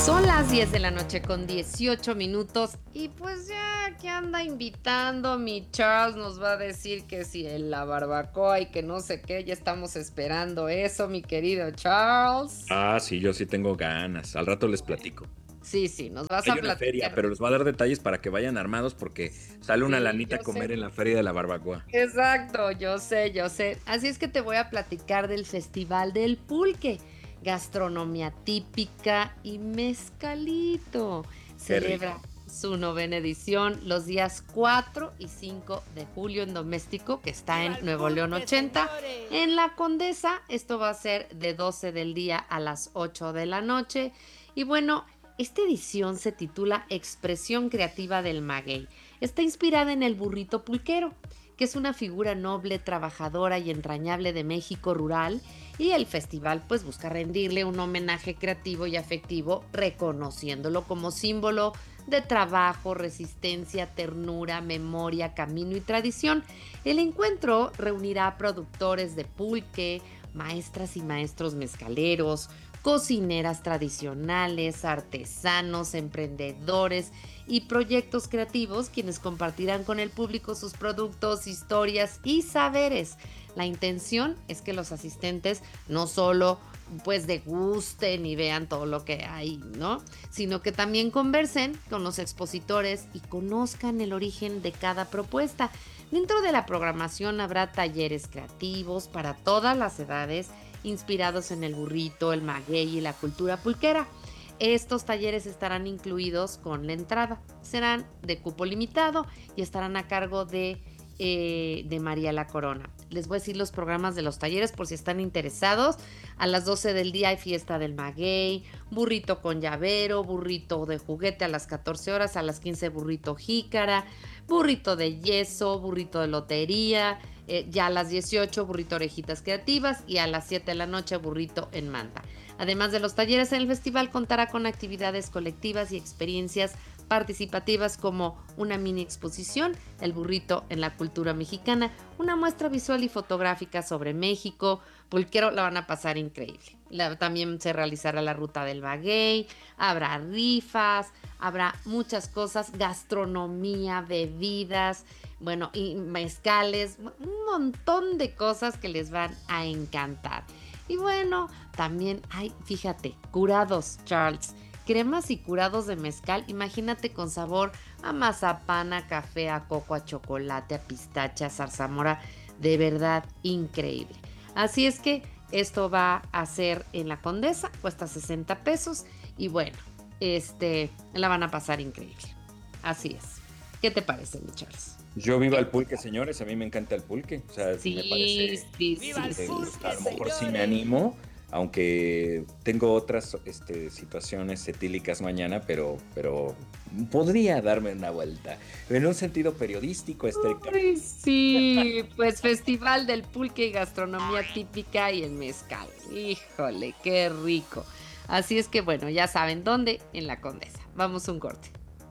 Son las 10 de la noche con 18 minutos y pues ya que anda invitando mi Charles nos va a decir que si en la barbacoa y que no sé qué, ya estamos esperando eso, mi querido Charles. Ah, sí, yo sí tengo ganas. Al rato les platico. Sí, sí, nos vas Hay a una feria, platicar. pero les voy a dar detalles para que vayan armados porque sale una Sí, lanita a yo comer sé. en la feria de la barbacoa. Exacto, yo sé, yo sé. Así es que te voy a platicar del Festival del Pulque, gastronomía típica y mezcalito. Qué Celebra rico. su novena edición los días 4 y 5 de julio en Doméstico, que está en Nuevo León 80. En La Condesa, esto va a ser de 12 del día a las 8 de la noche. Y bueno, esta edición se titula Expresión Creativa del Maguey. Está inspirada en el burrito pulquero, que es una figura noble, trabajadora y entrañable de México rural, y el festival pues busca rendirle un homenaje creativo y afectivo, reconociéndolo como símbolo de trabajo, resistencia, ternura, memoria, camino y tradición. El encuentro reunirá a productores de pulque, maestras y maestros mezcaleros, cocineras tradicionales, artesanos, emprendedores y proyectos creativos, quienes compartirán con el público sus productos, historias y saberes. La intención es que los asistentes no solo pues degusten y vean todo lo que hay, ¿no? Sino que también conversen con los expositores y conozcan el origen de cada propuesta. Dentro de la programación habrá talleres creativos para todas las edades, inspirados en el burrito, el maguey y la cultura pulquera. Estos talleres estarán incluidos con la entrada. Serán de cupo limitado y estarán a cargo de María La Corona. Les voy a decir los programas de los talleres por si están interesados. A las 12 del día hay fiesta del maguey, burrito con llavero, burrito de juguete a las 14 horas, a las 15 burrito jícara, burrito de yeso, burrito de lotería, ya a las 18 burrito orejitas creativas y a las 7 de la noche burrito en manta. Además de los talleres, en el festival contará con actividades colectivas y experiencias participativas como una mini exposición, el burrito en la cultura mexicana, una muestra visual y fotográfica sobre México, pulquero, la van a pasar increíble. También se realizará la ruta del maguey, habrá rifas, habrá muchas cosas, gastronomía, bebidas, bueno, y mezcales, un montón de cosas que les van a encantar. Y bueno, también hay, fíjate, curados, Charles, cremas y curados de mezcal, imagínate con sabor a mazapán, a café, a coco, a chocolate, a pistache, a zarzamora, de verdad increíble. Así es que esto va a ser en La Condesa, cuesta 60 pesos y bueno, la van a pasar increíble. Así es. ¿Qué te parece, mi Charles? Yo viva el pulque, señores. A mí me encanta el pulque. O sea, me Sí, parece. sí, sí, sí, A lo sí. mejor sí me animo, aunque tengo otras situaciones etílicas mañana, pero podría darme una vuelta. En un sentido periodístico estrictamente. Ay, sí, pues Festival del Pulque y Gastronomía Típica y el Mezcal. Híjole, qué rico. Así es que bueno, ya saben dónde, en La Condesa. Vamos a un corte.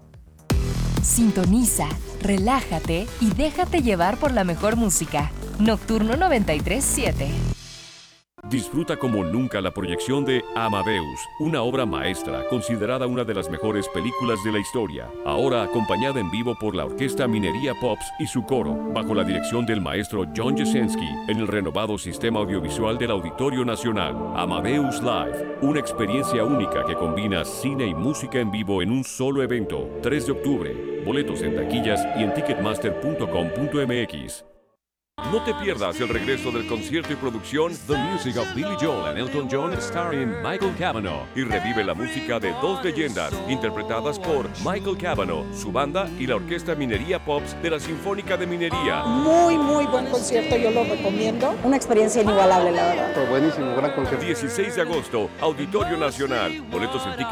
Sintoniza, relájate y déjate llevar por la mejor música. Nocturno 93.7. Disfruta como nunca la proyección de Amadeus, una obra maestra considerada una de las mejores películas de la historia, ahora acompañada en vivo por la Orquesta Minería Pops y su coro, bajo la dirección del maestro John Jasenski, en el renovado sistema audiovisual del Auditorio Nacional. Amadeus Live, una experiencia única que combina cine y música en vivo en un solo evento. 3 de octubre, boletos en taquillas y en ticketmaster.com.mx. No te pierdas el regreso del concierto y producción The Music of Billy Joel and Elton John starring Michael Cavanaugh, y revive la música de dos leyendas interpretadas por Michael Cavanaugh, su banda y la Orquesta Minería Pops de la Sinfónica de Minería. Muy, muy buen concierto, yo lo recomiendo. Una experiencia inigualable, la verdad. Fue buenísimo, gran concierto. 16 de agosto, Auditorio Nacional. Boletos en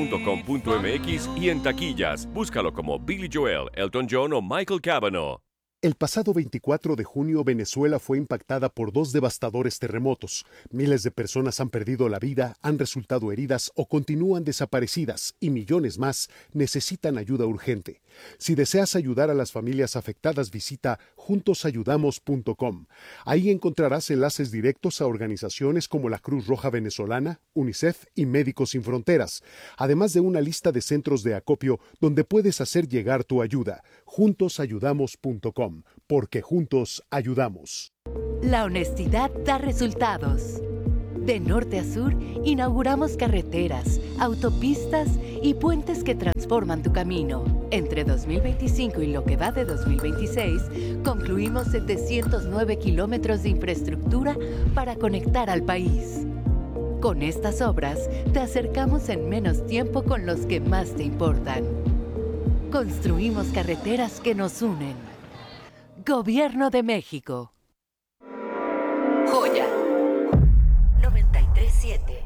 ticketmaster.com.mx y en taquillas. Búscalo como Billy Joel, Elton John o Michael Cavanaugh. El pasado 24 de junio, Venezuela fue impactada por 2 devastadores terremotos. Miles de personas han perdido la vida, han resultado heridas o continúan desaparecidas y millones más necesitan ayuda urgente. Si deseas ayudar a las familias afectadas, visita juntosayudamos.com. Ahí encontrarás enlaces directos a organizaciones como la Cruz Roja Venezolana, UNICEF y Médicos Sin Fronteras, además de una lista de centros de acopio donde puedes hacer llegar tu ayuda. Juntosayudamos.com. Porque juntos ayudamos. La honestidad da resultados. De norte a sur, inauguramos carreteras, autopistas y puentes que transforman tu camino. Entre 2025 y lo que va de 2026, concluimos 709 kilómetros de infraestructura para conectar al país. Con estas obras, te acercamos en menos tiempo con los que más te importan. Construimos carreteras que nos unen. Gobierno de México. Joya 93.7.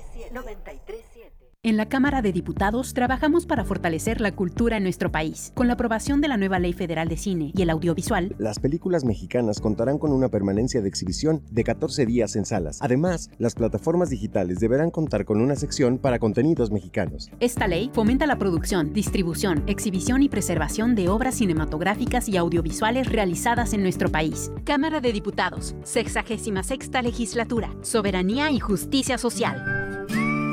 En la Cámara de Diputados trabajamos para fortalecer la cultura en nuestro país. Con la aprobación de la nueva Ley Federal de Cine y el Audiovisual, las películas mexicanas contarán con una permanencia de exhibición de 14 días en salas. Además, las plataformas digitales deberán contar con una sección para contenidos mexicanos. Esta ley fomenta la producción, distribución, exhibición y preservación de obras cinematográficas y audiovisuales realizadas en nuestro país. Cámara de Diputados, 66ª Legislatura, Soberanía y Justicia Social.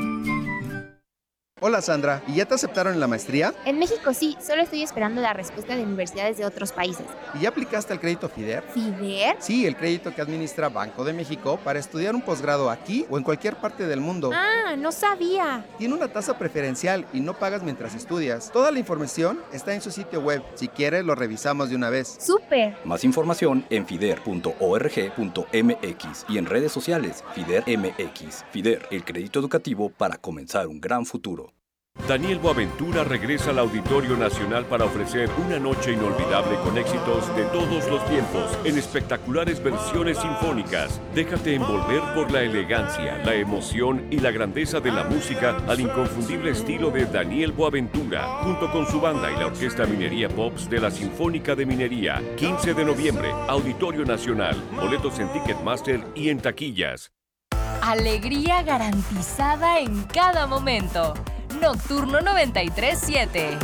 Hola Sandra, ¿y ya te aceptaron en la maestría? En México sí, solo estoy esperando la respuesta de universidades de otros países. ¿Y ya aplicaste al crédito FIDER? ¿FIDER? Sí, el crédito que administra Banco de México para estudiar un posgrado aquí o en cualquier parte del mundo. Ah, no sabía. Tiene una tasa preferencial y no pagas mientras estudias. Toda la información está en su sitio web. Si quieres, lo revisamos de una vez. ¡Súper! Más información en fider.org.mx y en redes sociales FIDER-MX. FIDER, el crédito educativo para comenzar un gran futuro. Daniel Boaventura regresa al Auditorio Nacional para ofrecer una noche inolvidable con éxitos de todos los tiempos en espectaculares versiones sinfónicas. Déjate envolver por la elegancia, la emoción y la grandeza de la música al inconfundible estilo de Daniel Boaventura, junto con su banda y la Orquesta Minería Pops de la Sinfónica de Minería. 15 de noviembre, Auditorio Nacional. Boletos en Ticketmaster y en taquillas. Alegría garantizada en cada momento. Nocturno 93.7.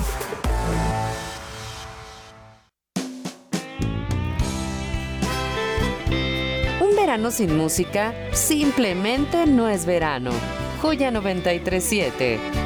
Un verano sin música simplemente no es verano. Joya 93.7.